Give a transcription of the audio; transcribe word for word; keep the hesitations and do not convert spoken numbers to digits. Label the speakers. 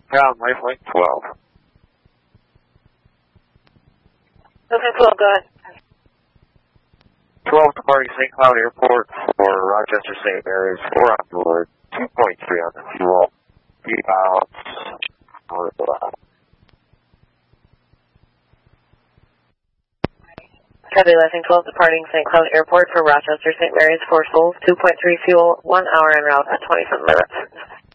Speaker 1: Ground, lifelink twelve.
Speaker 2: Okay, twelve, go ahead.
Speaker 1: twelve departing Saint Cloud Airport for Rochester Saint Mary's, four on board, two point three on the fuel, rebounds, on the left.
Speaker 2: Copy, Lesson twelve departing Saint Cloud Airport for Rochester Saint Mary's, four souls, two point three fuel, one hour en route at twenty-seven minutes.